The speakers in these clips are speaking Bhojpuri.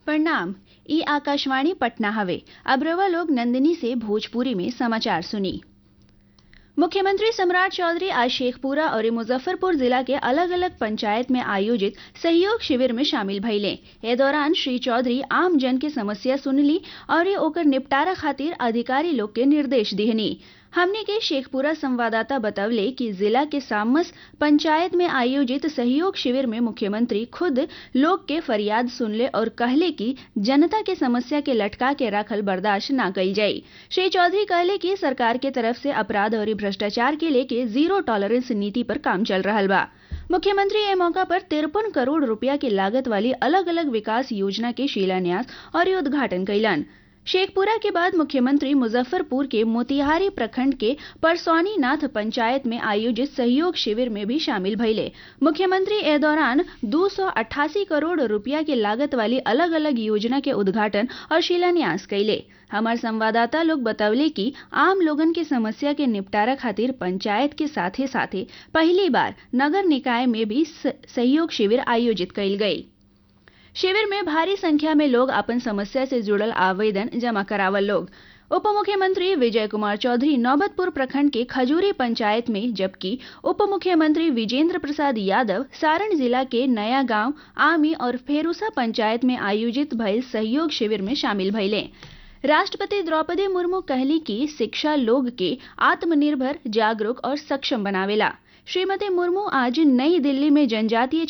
प्रणाम। ई आकाशवाणी पटना हवे। अब रवा लोग नंदिनी से भोजपुरी में समाचार सुनी। मुख्यमंत्री सम्राट चौधरी आज शेखपुरा और मुजफ्फरपुर जिला के अलग अलग पंचायत में आयोजित सहयोग शिविर में शामिल भइले। ए दौरान श्री चौधरी आम जन के समस्या सुनली और ओकर निपटारा खातिर अधिकारी लोग के निर्देश दिहनी। हमने के शेखपुरा संवाददाता बतवले कि जिला के सामस पंचायत में आयोजित सहयोग शिविर में मुख्यमंत्री खुद लोग के फरियाद सुनले और कहले कि जनता के समस्या के लटका के रखल बर्दाश्त न कइल जाई। श्री चौधरी कहले कि सरकार के तरफ से अपराध और भ्रष्टाचार के लेके जीरो टॉलरेंस नीति पर काम चल रहल बा। मुख्यमंत्री ए मौका पर 53 करोड़ रुपया की लागत वाली अलग अलग विकास योजना के शिलान्यास और उद्घाटन कैलन। शेखपुरा के बाद मुख्यमंत्री मुजफ्फरपुर के मोतिहारी प्रखंड के परसौनी नाथ पंचायत में आयोजित सहयोग शिविर में भी शामिल भइले। मुख्यमंत्री ए दौरान 288 करोड़ रुपया के लागत वाली अलग अलग योजना के उद्घाटन और शिलान्यास कैले। हमार संवाददाता लोग बतवले कि आम लोगन के समस्या के निपटारा खातिर पंचायत के साथे साथे पहली बार नगर निकाय में भी सहयोग शिविर आयोजित कैल गई। शिविर में भारी संख्या में लोग अपन समस्या से जुड़ल आवेदन जमा करावल लोग। उप मुख्यमंत्री विजय कुमार चौधरी नौबतपुर प्रखंड के खजूरी पंचायत में, जबकि उप मुख्यमंत्री विजेंद्र प्रसाद यादव सारण जिला के नया गांव आमी और फेरुसा पंचायत में आयोजित भइल सहयोग शिविर में शामिल भइले। राष्ट्रपति द्रौपदी मुर्मू कहली कि शिक्षा लोग के आत्मनिर्भर, जागरूक और सक्षम बनावेला। श्रीमती मुर्मू आज नई दिल्ली में जनजातीय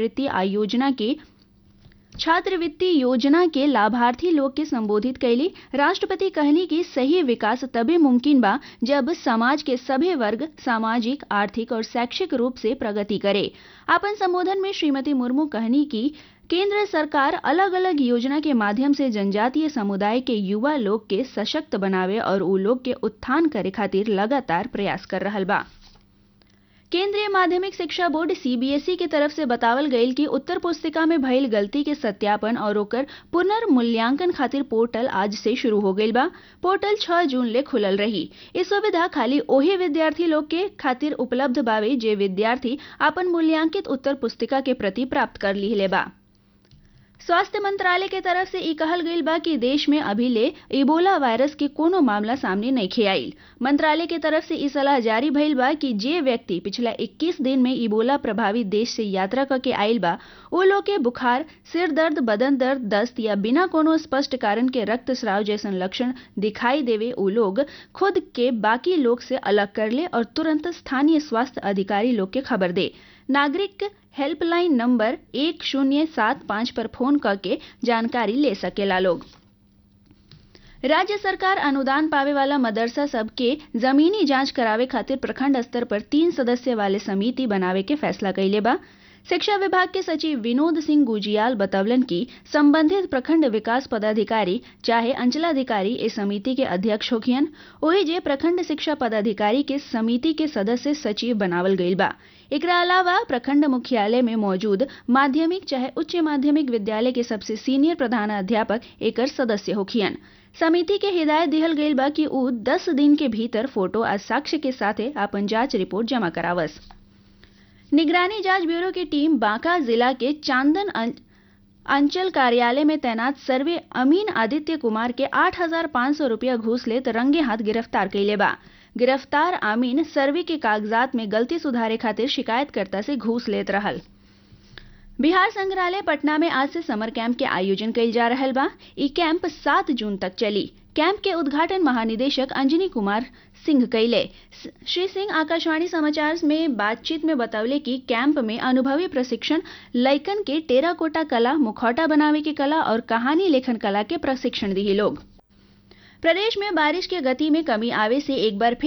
छात्रवृत्ति योजना के लाभार्थी लोग के संबोधित कैली। राष्ट्रपति कहली कि सही विकास तबे मुमकिन बा जब समाज के सभी वर्ग सामाजिक, आर्थिक और शैक्षिक रूप से प्रगति करे। अपन संबोधन में श्रीमती मुर्मू कहनी कि केंद्र सरकार अलग अलग योजना के माध्यम से जनजातीय समुदाय के युवा लोग के सशक्त बनावे और उ लोग के उत्थान करे खातिर लगातार प्रयास कर रहल बा। केंद्रीय माध्यमिक शिक्षा बोर्ड सीबीएसई के तरफ से बतावल गईल कि उत्तर पुस्तिका में भइल गलती के सत्यापन और ओकर पुनर्मूल्यांकन खातिर पोर्टल आज से शुरू हो गईल बा। पोर्टल 6 जून ले खुलल रही। इस सुविधा खाली ओहे विद्यार्थी लोग के खातिर उपलब्ध बावे जे विद्यार्थी अपन मूल्यांकित उत्तर पुस्तिका के प्रति प्राप्त कर लिहले बा। स्वास्थ्य मंत्रालय के तरफ से ई कहल गईल बा कि देश में अभी ले इबोला वायरस के कोनो मामला सामने नहीं आइल। मंत्रालय के तरफ से ई सलाह जारी भइल बा कि जे व्यक्ति पिछला 21 दिन में इबोला प्रभावित देश से यात्रा करके आइल बा, वो लोग के बुखार, सिर दर्द, बदन दर्द, दस्त या बिना कोनो स्पष्ट कारण के रक्तस्राव जैसन लक्षण दिखाई देवे, वो लोग खुद के बाकी लोग से अलग कर ले और तुरंत स्थानीय स्वास्थ्य अधिकारी लोग के खबर दे। नागरिक हेल्पलाइन नंबर 1075 पर फोन करके जानकारी ले सकेला लोग। राज्य सरकार अनुदान पावे वाला मदरसा सबके जमीनी जांच करावे खातिर प्रखंड स्तर पर 3 सदस्य वाले समिति बनावे के फैसला कैले बा। शिक्षा विभाग के सचिव विनोद सिंह गुजियाल बतवलन कि संबंधित प्रखंड विकास पदाधिकारी चाहे अंचलाधिकारी इस समिति के अध्यक्ष होखियन। ओही जे प्रखंड शिक्षा पदाधिकारी के समिति के सदस्य सचिव बनावल गईल बा। एकरा अलावा प्रखंड मुख्यालय में मौजूद माध्यमिक चाहे उच्च माध्यमिक विद्यालय के सबसे सीनियर प्रधानाध्यापक एकर सदस्य होखियन। समिति के हिदायत दिहल गईल बा कि उ 10 दिन के भीतर फोटो और साक्ष्य के साथे अपन जांच रिपोर्ट जमा करावस। निगरानी जांच ब्यूरो की टीम बांका जिला के चांदन अंचल कार्यालय में तैनात सर्वे अमीन आदित्य कुमार के 8,500 रुपया घूस लेत रंगे हाथ गिरफ्तार कैले बा। गिरफ्तार आमीन सर्वे के कागजात में गलती सुधारे खातिर शिकायतकर्ता से घूस लेत रहल। बिहार संग्रहालय पटना में आज से समर कैंप के आयोजन कइल जा रहल बा। ई कैंप 7 जून तक चली। कैंप के उद्घाटन महानिदेशक अंजनी कुमार सिंह कैले। श्री सिंह आकाशवाणी समाचार में बातचीत में बतवले कि कैंप में अनुभवी प्रशिक्षण लइकन के टेराकोटा कला, मुखौटा बनावे की कला और कहानी लेखन कला के प्रशिक्षण दी लोग। प्रदेश में बारिश की गति में कमी आवे से एक बार फिर